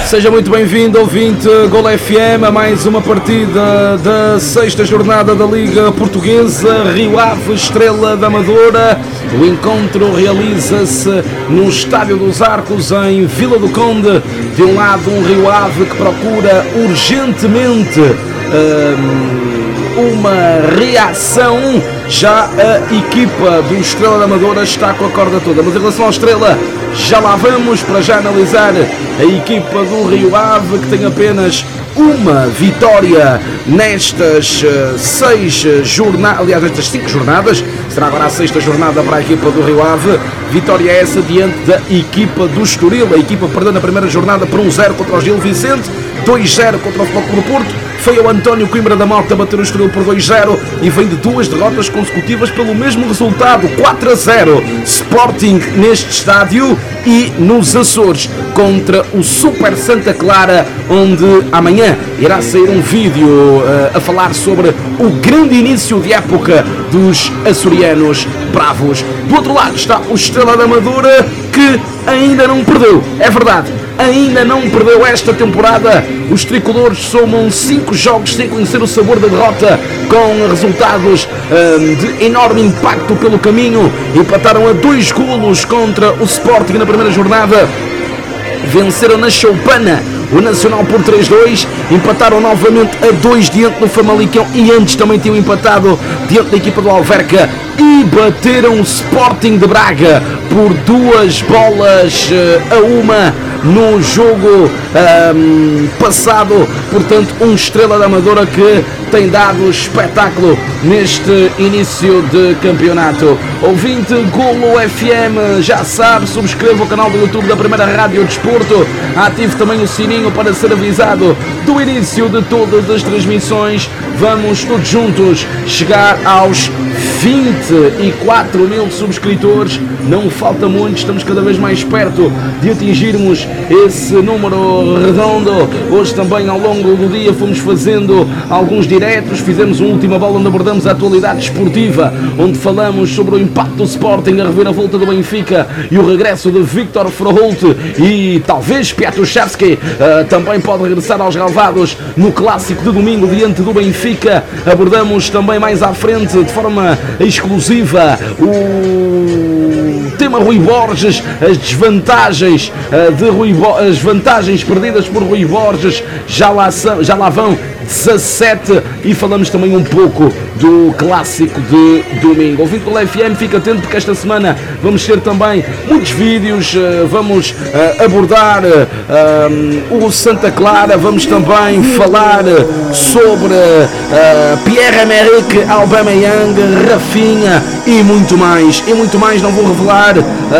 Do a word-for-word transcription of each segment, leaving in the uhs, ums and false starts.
Seja muito bem-vindo, ouvinte Gol F M, a mais uma partida da sexta jornada da Liga Portuguesa, Rio Ave, Estrela da Amadora. O encontro realiza-se no Estádio dos Arcos, em Vila do Conde. De um lado, um Rio Ave que procura urgentemente um, uma reação. Já a equipa do Estrela da Amadora está com a corda toda, mas em relação ao Estrela, já lá vamos para já analisar a equipa do Rio Ave, que tem apenas uma vitória nestas uh, seis jornadas, aliás, nestas cinco jornadas. Será agora a sexta jornada para a equipa do Rio Ave. Vitória essa diante da equipa do Estoril. A equipa perdeu na primeira jornada por um zero contra o Gil Vicente, dois zero contra o Futebol Clube do Porto. Foi o António Coimbra da Mota bater o Estoril por dois zero e vem de duas derrotas consecutivas pelo mesmo resultado, quatro a zero. Sporting neste estádio e nos Açores contra o Super Santa Clara, onde amanhã irá sair um vídeo uh, a falar sobre o grande início de época dos açorianos bravos. Do outro lado está o Estrela da Amadora, que ainda não perdeu, é verdade, ainda não perdeu esta temporada. Os tricolores somam cinco jogos sem conhecer o sabor da derrota, com resultados hum, de enorme impacto pelo caminho. Empataram a dois golos contra o Sporting na primeira jornada, venceram na Choupana o Nacional por três a dois, empataram novamente a dois diante do Famalicão e antes também tinham empatado diante da equipa do Alverca e bateram o Sporting de Braga por duas bolas uh, a uma no jogo um, passado. Portanto, um Estrela da Amadora que tem dado espetáculo neste início de campeonato. Ouvinte Golo F M, já sabe, subscreva o canal do YouTube da Primeira Rádio Desporto, ative também o sininho para ser avisado do início de todas as transmissões. Vamos todos juntos chegar aos vinte e quatro mil subscritores. Não falta muito, estamos cada vez mais perto de atingirmos esse número redondo. Hoje também, ao longo do dia, fomos fazendo alguns diretos. Fizemos uma última bola onde abordamos a atualidade esportiva, onde falamos sobre o impacto do Sporting, a reviravolta do Benfica e o regresso de Victor Froholt e talvez Piatuszewski uh, também pode regressar aos relevados no clássico de domingo diante do Benfica. Abordamos também mais à frente, de forma exclusiva, o tema Rui Borges, as desvantagens uh, de Rui Bo- as vantagens perdidas por Rui Borges. Já lá, são, já lá vão dezassete e falamos também um pouco do clássico de domingo. Ouvindo pela F M, fica atento porque esta semana vamos ter também muitos vídeos, vamos abordar o Santa Clara, vamos também falar sobre Pierre-Emerick Aubameyang, Rafinha e muito mais, e muito mais. Não vou revelar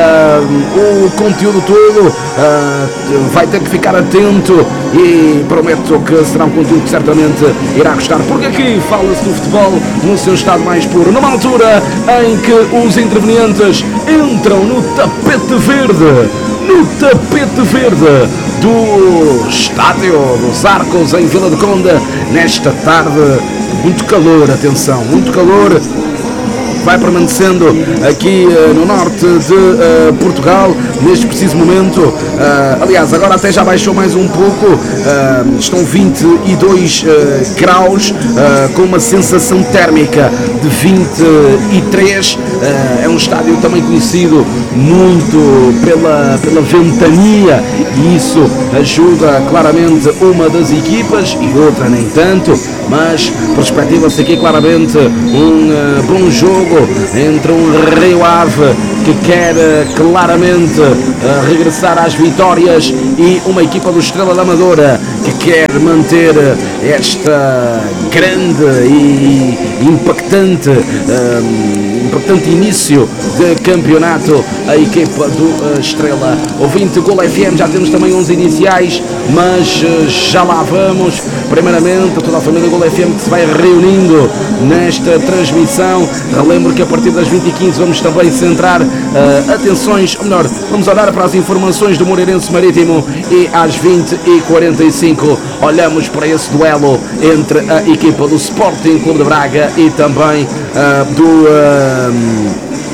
o conteúdo todo, vai ter que ficar atento e prometo que será um conteúdo que certamente irá gostar, porque aqui fala-se do futebol no seu estado mais puro, numa altura em que os intervenientes entram no tapete verde, no tapete verde do Estádio dos Arcos em Vila do Conde, nesta tarde. Muito calor, atenção, muito calor. Vai permanecendo aqui uh, no norte de uh, Portugal, neste preciso momento. Uh, aliás, agora até já baixou mais um pouco. Uh, estão vinte e dois uh, graus, uh, com uma sensação térmica de vinte e três. Uh, é um estádio também conhecido muito pela, pela ventania, e isso ajuda claramente uma das equipas e outra nem tanto. Mas perspectiva-se aqui claramente um uh, bom jogo entre um Rio Ave que quer uh, claramente uh, regressar às vitórias e uma equipa do Estrela da Amadora que quer manter esta grande e impactante uh, impactante início de campeonato. A equipa do uh, Estrela. Ouvinte Gol F M, já temos também onze iniciais, mas uh, já lá vamos. Primeiramente, toda a família Gol F M que se vai reunindo nesta transmissão. Relembro que a partir das vinte e quinze vamos também centrar uh, atenções, ou melhor, vamos olhar para as informações do Moreirense Marítimo, e às vinte e quarenta e cinco olhamos para esse duelo entre a equipa do Sporting Clube de Braga e também uh, do... Uh,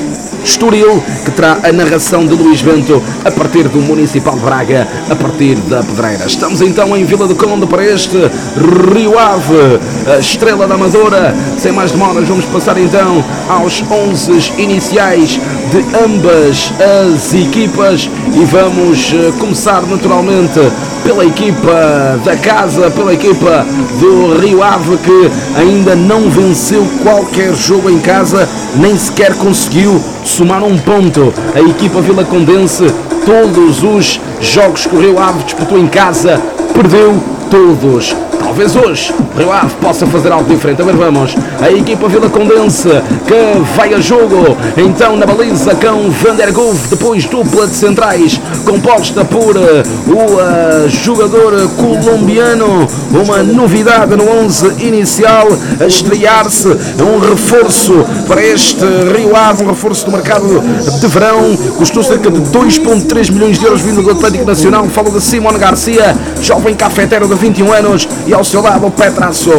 Estoril, que terá a narração de Luís Bento a partir do Municipal de Braga, a partir da Pedreira. Estamos então em Vila do Conde para este Rio Ave, a Estrela da Amadora. Sem mais demoras, vamos passar então aos onze iniciais de ambas as equipas e vamos começar naturalmente pela equipa da casa, pela equipa do Rio Ave, que ainda não venceu qualquer jogo em casa, nem sequer conseguiu somar um ponto. A equipa vilacondense, todos os jogos que o Rio Ave disputou em casa, perdeu todos. Talvez hoje o Rio Ave possa fazer algo diferente. A ver, vamos. A equipa vilacondense que vai a jogo. Então na baliza com Van der Goof, depois dupla de centrais composta por uh, o uh, jogador colombiano. Uma novidade no onze inicial a estrear-se. Um reforço para este Rio Ave, um reforço do mercado de verão. Custou cerca de dois vírgula três milhões de euros vindo do Atlético Nacional. Falo de Simón Garcia, jovem cafeteiro de vinte e um anos, e ao seu lado Petrasso.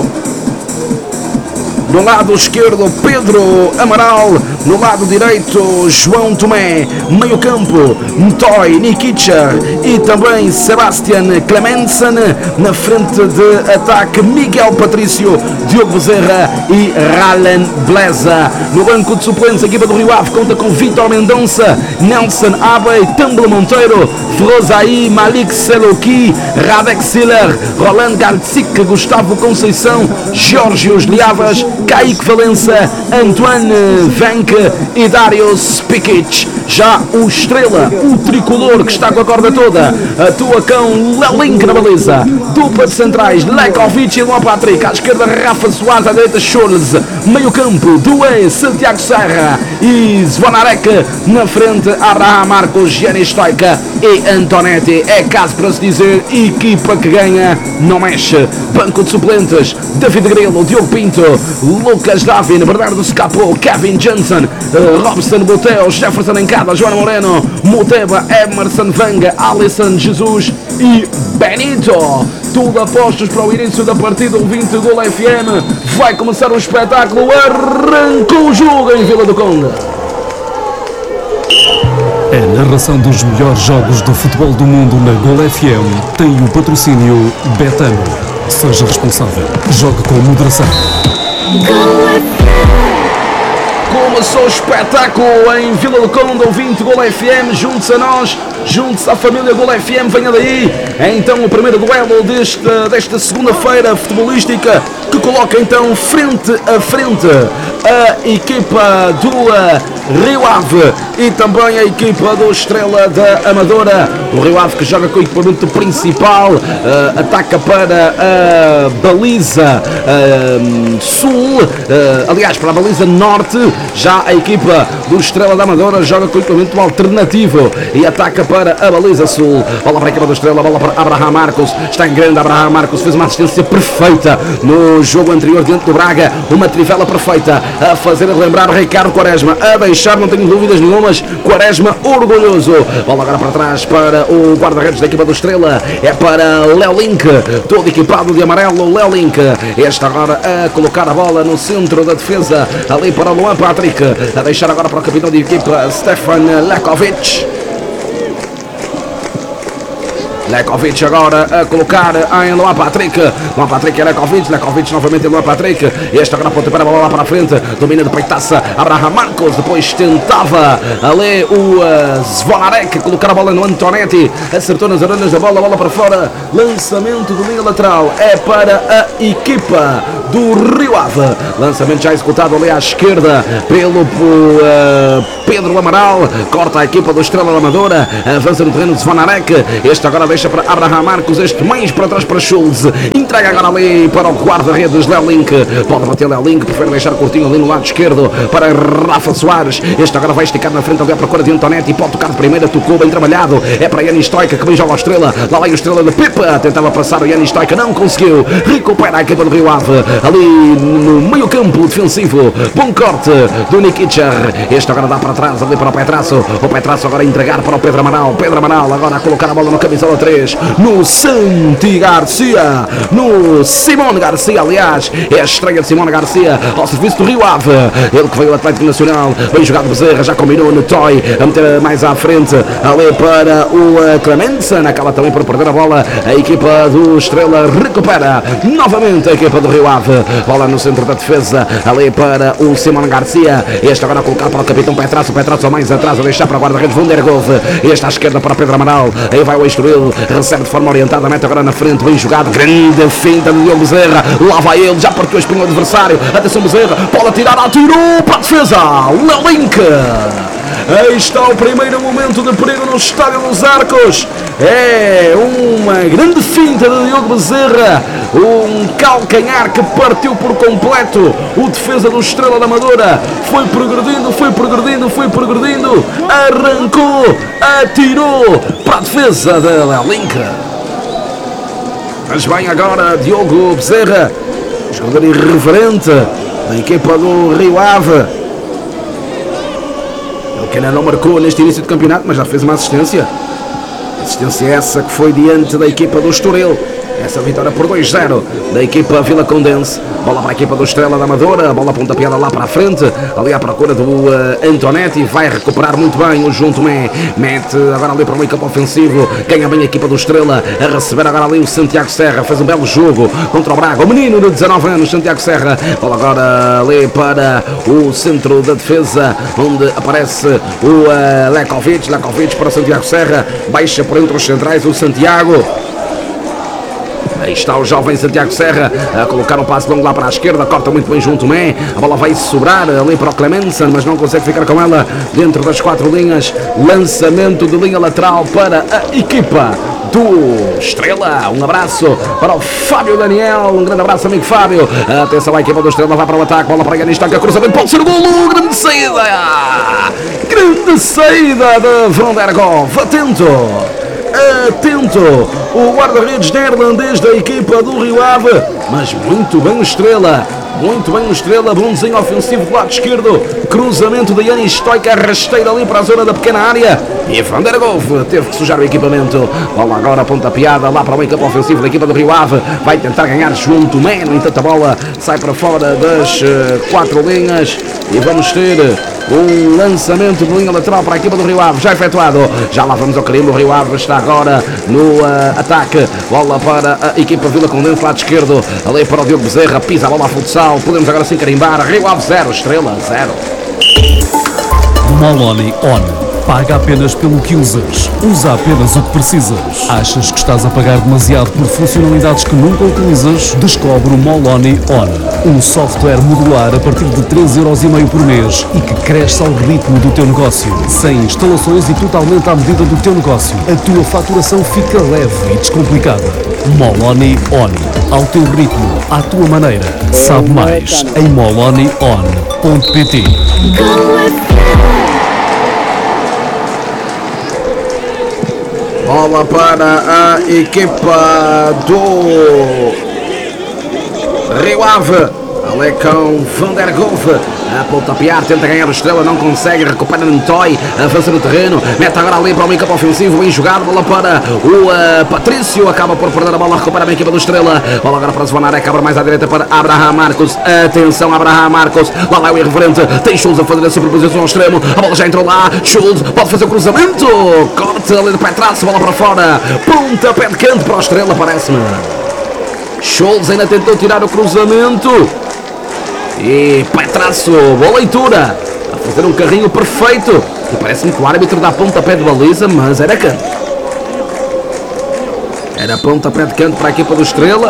Do lado esquerdo, Pedro Amaral. No lado direito, João Tomé. Meio campo, Mtoy, Nikica e também Sebastian Clemensen. Na frente de ataque, Miguel Patrício, Diogo Bezerra e Ralen Bleza. No banco de suplentes, a equipa do Rio Ave conta com Vitor Mendonça, Nelson Abe, Tambla Monteiro, Frozaí, Malik Selouki, Radek Siller, Roland Gartzik, Gustavo Conceição, Georgios Liavas, Kaique Valença, Antoine Vanque e Darius Pikic. Já o Estrela, o tricolor que está com a corda toda, atua com Lelink na baliza. Dupla de centrais, Lekovic e Luan Patrick. À esquerda, Rafa Soares, à direita, Scholz. Meio campo, Doué, Santiago Serra e Zvonarek. Na frente, Abraham Marcos, Gianni Stoica e Antonetti. É caso para se dizer, equipa que ganha não mexe. Banco de suplentes, David Grilo, Diogo Pinto, Lucas Davin, Bernardo Scapo, Kevin Johnson, Robson Botel, Jefferson Encada, João Moreno, Muteba, Emerson Vanga, Alisson Jesus e Benito. Tudo apostos para o início da partida. O vinte Gol F M vai começar o espetáculo. Arrancou o jogo em Vila do Conde. A narração dos melhores jogos do futebol do mundo na Gol F M tem o patrocínio Betano. Seja responsável. Jogue com moderação. Começou o espetáculo em Vila do Conde, ouvinte Gol F M, junte-se a nós, junte-se à família Gol F M, venha daí. É então o primeiro duelo desta, desta segunda-feira futebolística, que coloca então frente a frente a equipa do Rio Ave e também a equipa do Estrela da Amadora. O Rio Ave que joga com o equipamento principal, uh, ataca para a baliza uh, sul, uh, aliás para a baliza norte. Já a equipa do Estrela da Amadora joga com o equipamento alternativo e ataca para a baliza sul. Bola para a equipa do Estrela, bola para Abraham Marcos, está em grande Abraham Marcos, fez uma assistência perfeita no jogo anterior diante do Braga, uma trivela perfeita a fazer lembrar Ricardo Quaresma, a deixar, não tenho dúvidas nenhumas, Quaresma orgulhoso. Bola agora para trás para o guarda-redes da equipa do Estrela, é para Lelink, todo equipado de amarelo. Lelink, este agora a colocar a bola no centro da defesa, ali para Luan Patrick, a deixar agora para o capitão de equipa Stefan Lekovic. Lekovic agora a colocar em Luan Patrick. Luan Patrick e Lekovic. Lekovic novamente em Luan Patrick. Este agora pode para a bola lá para a frente. Domina de peitaça Abraham Marcos. Depois tentava ali o uh, Zvonarek colocar a bola no Antonetti. Acertou nas orelhas da bola. Bola para fora. Lançamento de linha lateral. É para a equipa do Rio Ave. Lançamento já executado ali à esquerda pelo uh, Pedro Amaral. Corta a equipa do Estrela da Amadora. Avança no terreno de Zvonarek. Este agora deixa para Abraham Marcos, este mais para trás para Schultz, entrega agora ali para o guarda-redes Lelink, pode bater Lelink, prefere deixar curtinho ali no lado esquerdo para Rafa Soares. Este agora vai esticar na frente ali à procura de Antonetti, pode tocar de primeira, tocou bem trabalhado, é para Gianni Stoica que bem joga a Estrela, lá vai o Estrela de Pipa, tentava passar o Gianni Stoica, não conseguiu, recupera a equipa do Rio Ave, ali no meio campo defensivo. Bom corte do Nikicher. Este agora dá para trás, ali para o Petraço. O Petraço agora a entregar para o Pedro Amaral. Pedro Amaral agora a colocar a bola no camisola três. No Santi Garcia. No Simone Garcia, aliás. É a estreia de Simone Garcia ao serviço do Rio Ave. Ele que veio o Atlético Nacional. Bem jogado Bezerra, já combinou no Toy. A meter mais à frente ali para o Clemenson. Acaba também por perder a bola. A equipa do Estrela recupera novamente a equipa do Rio Ave. Bola no centro da defesa. Ali para o Simone Garcia. Este agora a colocar para o capitão Petraço. Petraço mais atrás a deixar para o guarda-redes Vandergolf. Este à esquerda para Pedro Amaral. Aí vai o Estoril. Recebe de forma orientada. Mete agora na frente. Bem jogado. Grande finta de Diogo Bezerra. Lá vai ele. Já partiu a espinha do adversário. Atenção Bezerra. Bola tirada. Atirou para a defesa. Lelink. Aí está o primeiro momento de perigo no Estádio dos Arcos. É uma grande finta de Diogo Bezerra. Um calcanhar que partiu por completo. O defesa do Estrela da Amadora foi progredindo, foi progredindo, foi progredindo. Arrancou, atirou para a defesa da Lelink. Mas vem agora Diogo Bezerra, jogador irreverente da equipa do Rio Ave. Ele que ainda não marcou neste início de campeonato, mas já fez uma assistência. Assistência essa que foi diante da equipa do Estoril. Essa vitória por dois a zero da equipa Vila Condense. Bola para a equipa do Estrela da Amadora. Bola pontapeada lá para a frente. Ali à procura do uh, Antonetti. Vai recuperar muito bem o João Tomé. Mete agora ali para o meio campo ofensivo. Ganha bem a equipa do Estrela. A receber agora ali o Santiago Serra. Fez um belo jogo contra o Braga. O menino de dezanove anos, Santiago Serra. Bola agora ali para o centro da defesa, onde aparece o uh, Lekovic. Lekovic para Santiago Serra. Baixa por entre os centrais o Santiago. Aí está o jovem Santiago Serra a colocar um passe longo lá para a esquerda, corta muito bem junto Mé. A bola vai sobrar ali para o Clemenson, mas não consegue ficar com ela dentro das quatro linhas. Lançamento de linha lateral para a equipa do Estrela. Um abraço para o Fábio Daniel, um grande abraço amigo Fábio. Atenção à equipa do Estrela, vai para o ataque, bola para a Yanis, toca cruzamento, pode ser o golo, grande saída, grande saída de Vandergolf, atento. Atento, o guarda-redes neerlandês da equipa do Rio Ave, mas muito bem o Estrela, muito bem o Estrela, bom desenho ofensivo do lado esquerdo, cruzamento de Yanis Stoica, rasteira ali para a zona da pequena área, e Vandergolf teve que sujar o equipamento. Bola agora pontapeada lá para o meio campo ofensivo da equipa do Rio Ave, vai tentar ganhar junto, man, no entanto a bola sai para fora das uh, quatro linhas, e vamos ter um lançamento de linha lateral para a equipa do Rio Ave, já efetuado. Já lá vamos ao carimbo, o Rio Ave está agora no uh, ataque. Bola para a equipa Vila Condense, lado esquerdo, ali para o Diogo Bezerra, pisa a bola a futsal. Podemos agora sim carimbar. Rio Ave zero, Estrela zero. Moloni On. Paga apenas pelo que usas. Usa apenas o que precisas. Achas que estás a pagar demasiado por funcionalidades que nunca utilizas? Descobre o Moloni On. Um software modular a partir de três euros e meio por mês e que cresce ao ritmo do teu negócio. Sem instalações e totalmente à medida do teu negócio. A tua faturação fica leve e descomplicada. Moloni On. Ao teu ritmo, à tua maneira. Sabe mais em moloni on ponto pt. Bola para a equipa do Rio Ave. Alecão Vandergolf a pontapear, tenta ganhar o Estrela, não consegue, recupera Nentoy, avança no terreno, mete agora ali para o meio campo ofensivo, bem jogado, bola para o uh, Patrício, acaba por perder a bola, recupera a equipa do Estrela, bola agora para o Zvanarek, abre mais à direita para Abraham Marcos, atenção Abraham Marcos, lá vai o irreverente, tem Schultz a fazer a superposição ao extremo, a bola já entrou lá, Schultz pode fazer o cruzamento, corte ali de pé atrás, bola para fora, ponta pé de canto para o Estrela, parece-me. Schultz ainda tentou tirar o cruzamento. E Petraço, boa leitura, a fazer um carrinho perfeito. E parece-me que o árbitro dá pontapé de baliza, mas era canto. Era pontapé de canto para a equipa do Estrela.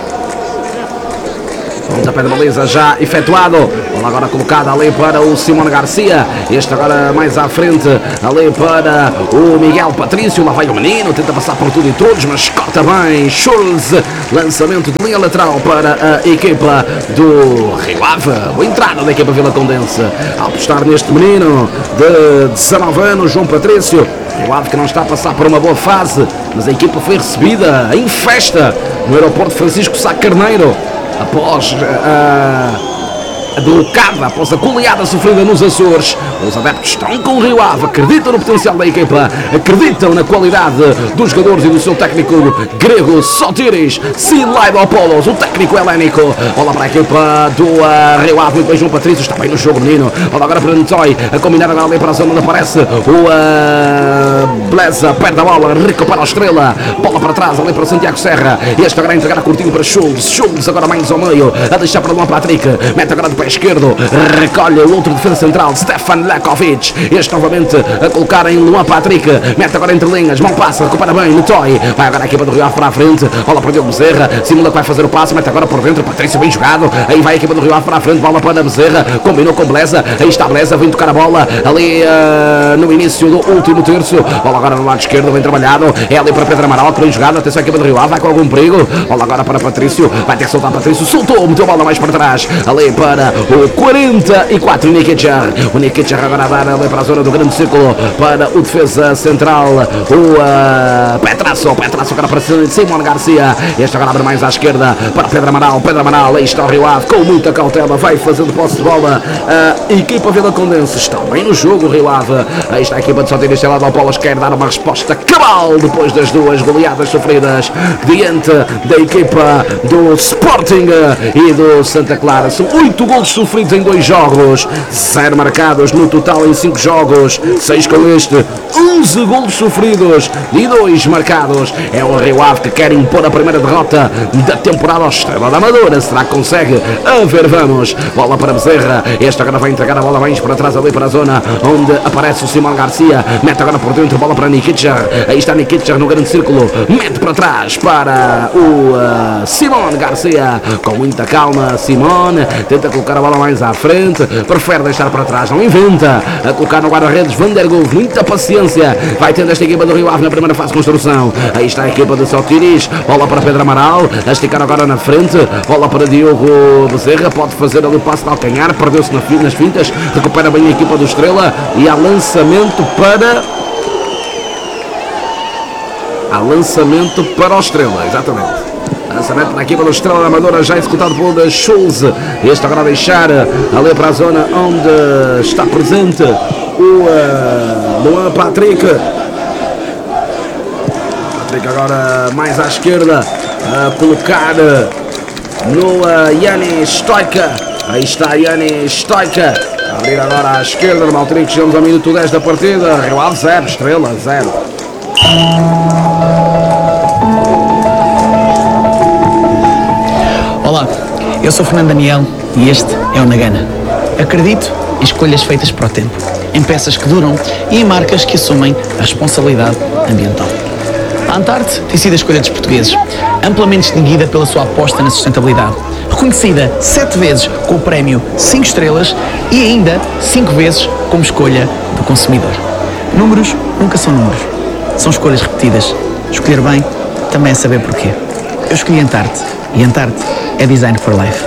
Pontapé de baliza já efetuado. Bola agora colocada ali para o Simone Garcia. Este agora mais à frente, ali para o Miguel Patrício. Lá vai o menino, tenta passar por tudo e todos, mas corta bem. Schultz, lançamento de linha lateral para a equipa do Rio Ave. Boa entrada da equipa Vila Condense. Ao apostar neste menino de dezanove anos, João Patrício. Rio Ave que não está a passar por uma boa fase, mas a equipa foi recebida em festa no aeroporto Francisco Sá Carneiro. após a a derrocada, após a goleada sofrida nos Açores. Os adeptos estão com o Rio Ave, acreditam no potencial da equipa, acreditam na qualidade dos jogadores e do seu técnico grego Sotiris Silaidopoulos, o técnico helénico. Olha para a equipa do uh, Rio Ave, muito bem, João Patrício está bem no jogo, menino. Olha agora para Nitoy, a combinar agora ali para a zona onde aparece o uh, Bleza, perde a bola, recupera a Estrela, bola para trás ali para Santiago Serra. Este agora a entregar a curtinho para Schultz, Schultz agora mais ao meio, a deixar para Luan Patrick, mete agora de pé esquerdo, recolhe o outro defesa central, Stefan Lekovic, este novamente a colocar em Luan Patrick, mete agora entre linhas, mão passa, recupera bem no Toy, vai agora a equipa do Rio Ave para a frente, bola para Diogo Bezerra, simula que vai fazer o passe, mete agora por dentro, Patrício bem jogado, aí vai a equipa do Rio Ave para a frente, bola para Bezerra, combinou com Bleza, aí está Bleza, vem tocar a bola, ali uh, no início do último terço, bola agora no lado esquerdo, bem trabalhado, é ali para Pedro Amaral, bem jogado, atenção a equipa do Rio Ave, vai com algum perigo, bola agora para Patrício, vai ter que soltar Patrício, soltou, meteu a bola mais para trás, ali para o quarenta e quatro, Nikicher. O Nikicher agora a dar ali para a zona do grande círculo para o defesa central, o uh, Petrasso. Petrasso agora para Simon Garcia. Este agora abre mais à esquerda para Pedro Amaral. Pedro Amaral, aí está o Rio Ave com muita cautela, vai fazendo posse de bola. A equipa Vila Condense está bem no jogo, o Rio Ave. Aí está a equipa de Sotiris Silaidopoulos, quer dar uma resposta cabal depois das duas goleadas sofridas diante da equipa do Sporting e do Santa Clara. São oito golos sofridos em dois jogos, zero marcados no total em cinco jogos, seis com este, onze golos sofridos e dois marcados. É o Rio Ave que quer impor a primeira derrota da temporada ao Estrela da Amadora. Será que consegue? A ver, vamos. Bola para Bezerra, este agora vai entregar a bola mais para trás ali para a zona onde aparece o Simon Garcia, mete agora por dentro, bola para Nikicher, aí está Nikicher no grande círculo, mete para trás para o uh, Simon Garcia, com muita calma. Simon tenta colocar a bola mais à frente, prefere deixar para trás, não inventa, a colocar no guarda-redes Van der Golf, muita paciência, vai tendo esta equipa do Rio Ave na primeira fase de construção. Aí está a equipa de Sotiris, bola para Pedro Amaral, a esticar agora na frente, bola para Diogo Bezerra, pode fazer ali o passo de alcanhar, perdeu-se nas fintas, recupera bem a equipa do Estrela e há lançamento para há lançamento para o Estrela, exatamente. Lançamento na equipa do Estrela da Amadora, já executado por Schultz. Este agora a deixar ali para a zona onde está presente o uh, Luan Patrick. Patrick agora mais à esquerda, a colocar no uh, Jani Stoica. Aí está Jani Stoica. A abrir agora à esquerda, numa altura em que chegamos ao minuto dez da partida. Rio Ave zero, Estrela zero. Olá, eu sou Fernando Daniel e este é o Nagana. Acredito em escolhas feitas para o tempo, em peças que duram e em marcas que assumem a responsabilidade ambiental. A Antarte tem sido a escolha dos portugueses, amplamente distinguida pela sua aposta na sustentabilidade, reconhecida sete vezes com o prémio cinco estrelas e ainda cinco vezes como escolha do consumidor. Números nunca são números, são escolhas repetidas. Escolher bem também é saber porquê. Eu escolhi Antarte e Antarte é Design for Life.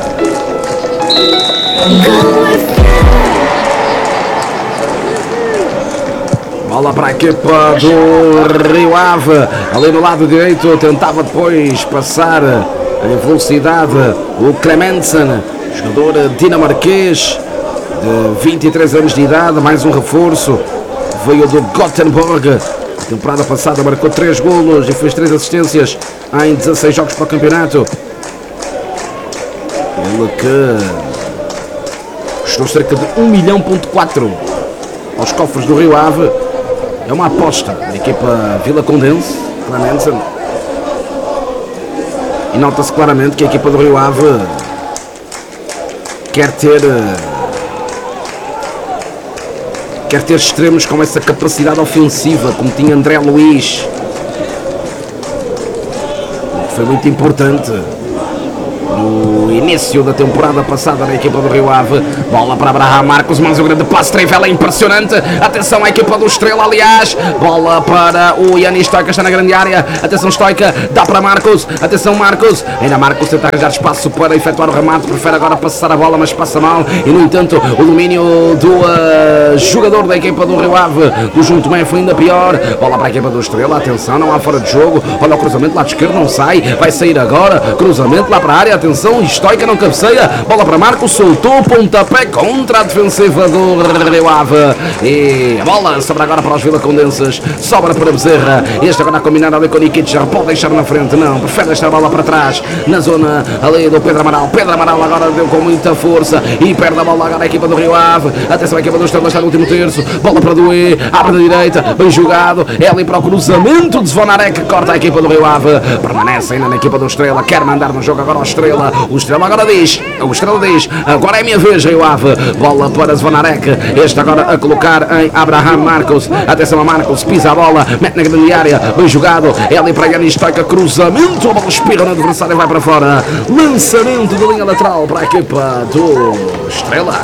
Bola para a equipa do Rio Ave, ali no lado direito, tentava depois passar a velocidade o Clemensen, jogador dinamarquês de vinte e três anos de idade, mais um reforço, veio do Gothenburg. A temporada passada marcou três golos e fez três assistências em dezasseis jogos para o campeonato. Ele que custou cerca de um milhão ponto quatro aos cofres do Rio Ave. É uma aposta da equipa Vila Condense, Clemensen. E nota-se claramente que a equipa do Rio Ave quer ter quer ter extremos com essa capacidade ofensiva, como tinha André Luiz. Foi muito importante no início da temporada passada na equipa do Rio Ave. Bola para Abraham Marcos, mas o grande passe Trivela é impressionante. Atenção à equipa do Estrela, aliás. Bola para o Jani Stoica, está na grande área. Atenção Stoica, dá para Marcos. Atenção Marcos, ainda Marcos tenta arranjar espaço para efetuar o remate, prefere agora passar a bola, mas passa mal. E no entanto o domínio do uh, jogador da equipa do Rio Ave, do Junto Bem, foi ainda pior. Bola para a equipa do Estrela, atenção, não há fora de jogo. Olha o cruzamento lá de esquerdo, não sai, vai sair agora. Cruzamento lá para a área, atenção, Stoica não cabeceia, bola para Marco, soltou, pontapé contra a defensiva do Rio Ave, e a bola sobra agora para os Vilacondenses, sobra para Bezerra, este agora a combinar ali com o Nikic, já pode deixar na frente, não, prefere deixar a bola para trás, na zona ali do Pedro Amaral, Pedro Amaral agora deu com muita força, e perde a bola agora a equipa do Rio Ave, atenção a equipa do Estrela está no último terço, bola para Doué, abre da direita, bem jogado, é ali para o cruzamento de Zvonarek, que corta a equipa do Rio Ave, permanece ainda na equipa do Estrela, quer mandar no jogo agora o Estrela, o Estrela agora diz, o Estrela diz, agora é a minha vez, Rio Ave, bola para Zvonarek, este agora a colocar em Abraham Marcos, atenção a Marcos, pisa a bola, mete na grande área, bem jogado, é ali para Yanis Stoica, cruzamento, a bola espirra no adversário e vai para fora, lançamento de linha lateral para a equipa do Estrela.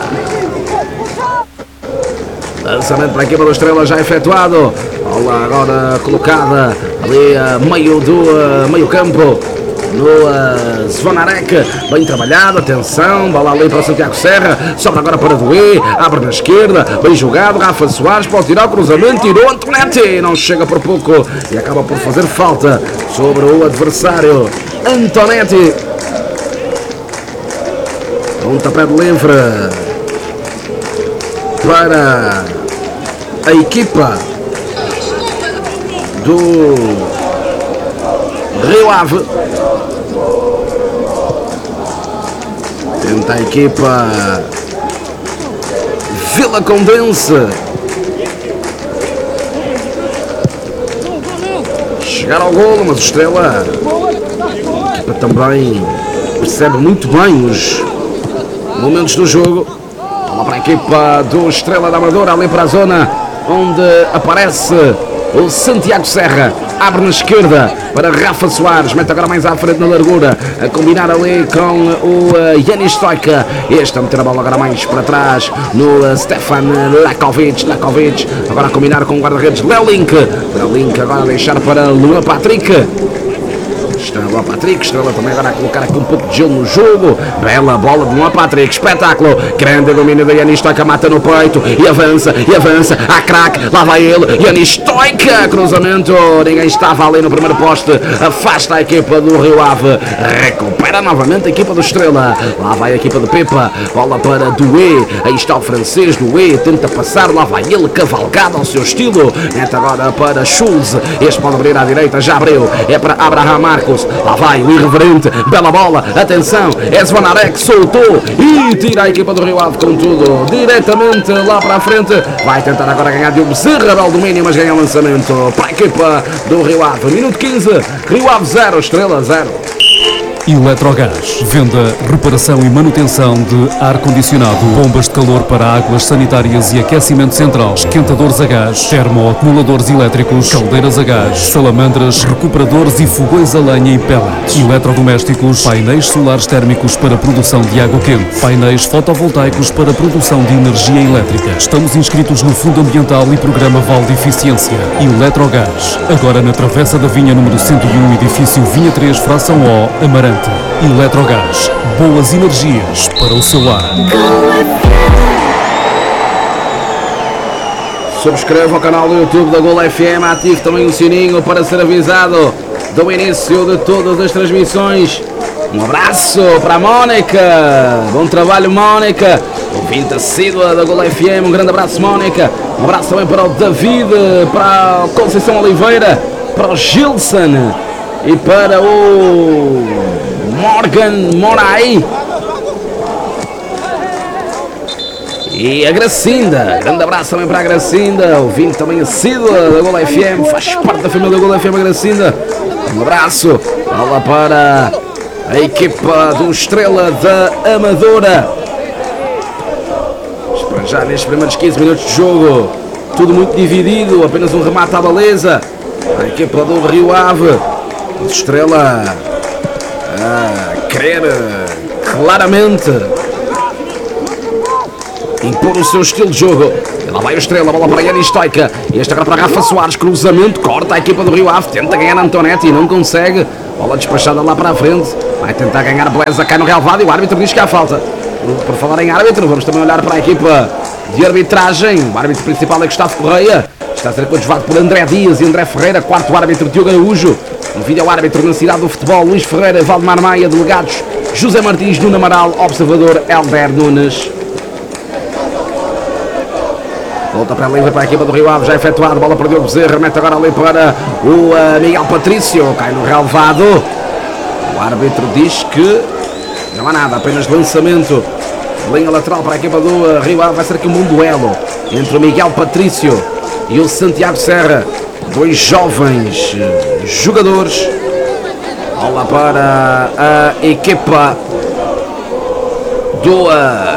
Lançamento para a equipa do Estrela já efetuado. Bola agora colocada ali a meio do uh, meio campo no uh, Zvonarek, bem trabalhado, atenção, bola ali para o Santiago Serra, sobra agora para Doué, abre na esquerda, bem jogado, Rafa Soares, pode tirar o cruzamento, tirou Antonetti, não chega por pouco e acaba por fazer falta sobre o adversário. Antonetti, um tapé de livre para a equipa do Rio Ave. Tenta a equipa Vilacondense chegar ao golo, mas o Estrela, a equipa também percebe muito bem os momentos do jogo. Bola para a equipa do Estrela da Amadora, ali para a zona onde aparece o Santiago Serra, abre na esquerda para Rafa Soares, mete agora mais à frente na largura, a combinar ali com o uh, Yanis Stoica, este a meter a bola agora mais para trás no uh, Stefan Lakovic, Lakovic, agora a combinar com o guarda-redes Léo Link, Léo Link agora a deixar para Luan Patrick, Estrela Patrick, Estrela também agora a colocar aqui um pouco de gelo no jogo, bela bola de Luan Patrick, espetáculo, grande domínio da Yanis Stoica, mata no peito, e avança, e avança, a craque, lá vai ele, Yanis Stoica, cruzamento, ninguém estava ali no primeiro poste, afasta a equipa do Rio Ave, recupera novamente a equipa do Estrela, lá vai a equipa de Pepa, bola para Doué, aí está o francês, Doué, tenta passar, lá vai ele, cavalgado ao seu estilo, mete agora para Schulz, este pode abrir à direita, já abriu, é para Abraham Marcos, lá vai o irreverente, bela bola, atenção, é Zvonarek, soltou e tira a equipa do Rio Ave com tudo, diretamente lá para a frente, vai tentar agora ganhar de um Bezerra, belo domínio, mas ganha o lançamento para a equipa do Rio Ave, minuto quinze, Rio Ave zero, Estrela zero. Eletrogás, venda, reparação e manutenção de ar-condicionado, bombas de calor para águas sanitárias e aquecimento central, esquentadores a gás, termoacumuladores elétricos, caldeiras a gás, salamandras, recuperadores e fogões a lenha e pellets, eletrodomésticos, painéis solares térmicos para produção de água quente, painéis fotovoltaicos para produção de energia elétrica. Estamos inscritos no Fundo Ambiental e Programa Vale de Eficiência. Eletrogás, agora na Travessa da Vinha número cento e um, edifício Vinha três, fração O, Amarante. Eletrogás, boas energias para o seu lar. Subscreva o canal do YouTube da Gol F M, ative também o sininho para ser avisado do início de todas as transmissões. Um abraço para a Mónica, bom trabalho Mónica, ouvinte assídua da Gol F M, um grande abraço Mónica, um abraço também para o David, para o Conceição Oliveira, para o Gilson e para o Morgan Morai e a Gracinda, grande abraço também para a Gracinda, ouvinte também assídua da Gol F M, faz parte da família da Gol F M, a Gracinda, um abraço, bola para a equipa do Estrela da Amadora, já nestes primeiros quinze minutos de jogo, tudo muito dividido, apenas um remate à baliza, a equipa do Rio Ave, Estrela a querer claramente impor o seu estilo de jogo. E lá vai o Estrela, bola para Yanis Stoica, e este agora para Rafa Soares, cruzamento, corta a equipa do Rio Ave, tenta ganhar Antonetti e não consegue, bola despachada lá para a frente, vai tentar ganhar Beleza, cai no relvado e o árbitro diz que há falta. Por falar em árbitro, vamos também olhar para a equipa de arbitragem, o árbitro principal é Gustavo Correia, está a ser coadjuvado por André Dias e André Ferreira, quarto árbitro Diogo Araújo, no vídeo árbitro na cidade do futebol Luís Ferreira e Valdemar Maia, delegados José Martins, Nuno Amaral, observador Helder Nunes. Volta para livre para a equipa do Rio Ave, já efetuado, bola para o Diogo Bezerra, remete agora ali para o uh, Miguel Patrício, cai no relvado. O árbitro diz que não há nada, apenas lançamento. Linha lateral para a equipa do uh, Rio Ave, vai ser aqui um bom duelo entre o Miguel Patrício e o Santiago Serra, dois jovens uh, jogadores. Bola para a equipa do uh,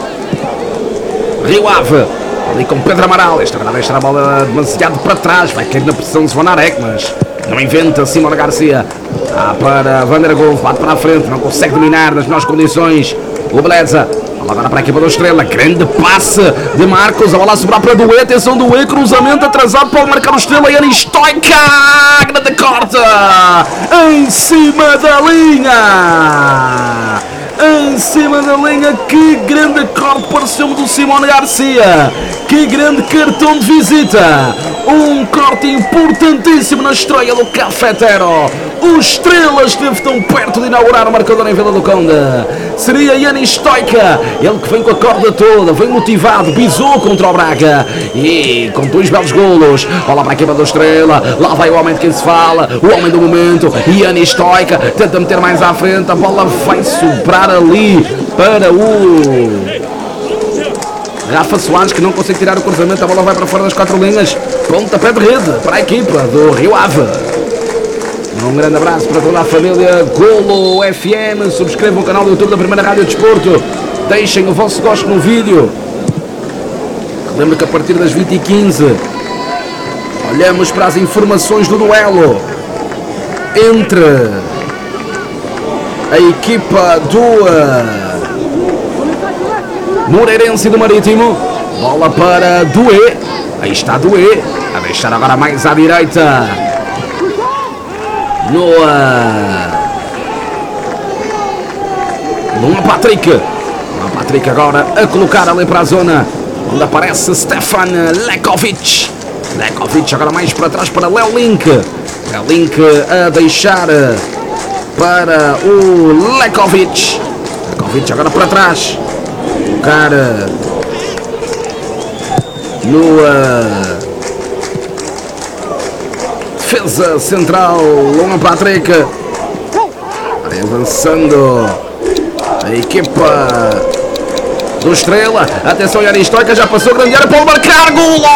Rio Ave. Ali com Pedro Amaral, esta vai deixar a bola demasiado para trás, vai cair na pressão de Zvonarek, mas não inventa. Simão Garcia, ah, para Vander Golf, bate para a frente, não consegue dominar nas melhores condições o Beleza. Bola agora para a equipa do Estrela, grande passe de Marcos, a bola a sobrar para Doué, atenção Doué, cruzamento atrasado, pode marcar o Estrela, Yanis Stoica, grande corta, em cima da linha. Em cima da linha, que grande corte pareceu-me do Simone Garcia, que grande cartão de visita, um corte importantíssimo na estreia do Cafetero. O Estrela esteve tão perto de inaugurar o marcador em Vila do Conde. Seria Yanis Stoica, ele que vem com a corda toda, vem motivado, pisou contra o Braga e com dois belos golos. Olha para a equipa do Estrela, lá vai o homem de quem se fala, o homem do momento, Yanis Stoica, tenta meter mais à frente, a bola vai sobrar ali para o Rafa Soares, que não consegue tirar o cruzamento, a bola vai para fora das quatro linhas, pontapé de rede para a equipa do Rio Ave. Um grande abraço para toda a família Golo F M, subscrevam o canal do YouTube da Primeira Rádio Desporto, deixem o vosso gosto no vídeo. Lembro que a partir das vinte e quinze olhamos para as informações do duelo entre a equipa do Moreirense e do Marítimo. Bola para Doué, aí está Doué, a deixar agora mais à direita no Luan Patrick. Luan Patrick agora a colocar ali para a zona onde aparece Stefan Lekovic. Lekovic agora mais para trás para Léo Link. Léo Link a deixar para o Lekovic. Lekovic agora para trás. Colocar no uh, defesa central Luan Patrick. Vai avançando a equipa do Estrela. Atenção, Yanis Stoica já passou, grande área, pode marcar, golo!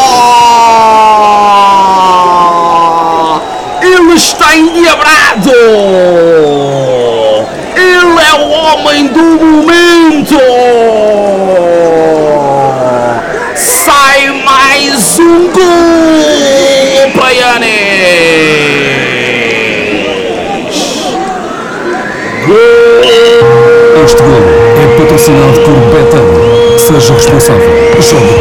Ele está endiabrado! Ele é o homem do momento! Sai mais um gol para Yanis! Este gol é patrocinado por Betano. Seja responsável. Jogue